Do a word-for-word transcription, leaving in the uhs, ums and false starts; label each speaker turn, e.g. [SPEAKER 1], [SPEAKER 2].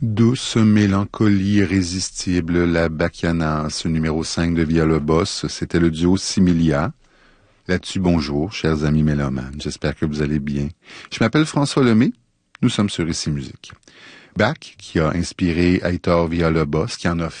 [SPEAKER 1] Douce mélancolie irrésistible, la Bachianas, numéro cinq de Via Lobos, c'était le duo Similia. Là-dessus, bonjour, chers amis mélomanes, j'espère que vous allez bien. Je m'appelle François Lemay, nous sommes sur Ici Musique. Bach, qui a inspiré Heitor Villa-Lobos, qui en a